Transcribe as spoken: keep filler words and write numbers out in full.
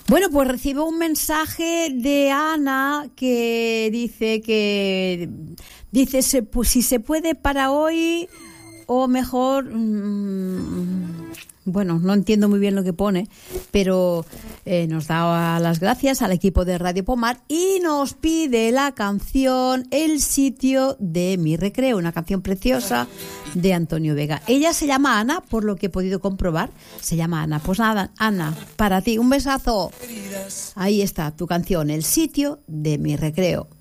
Bueno, pues recibo un mensaje de Ana que dice que dice se, pues, si se puede para hoy o mejor mmm, bueno, no entiendo muy bien lo que pone, pero eh, nos da las gracias al equipo de Radio Pomar y nos pide la canción El sitio de mi recreo, una canción preciosa de Antonio Vega. Ella se llama Ana, por lo que he podido comprobar, se llama Ana. Pues nada, Ana, para ti, un besazo. Ahí está tu canción, El sitio de mi recreo.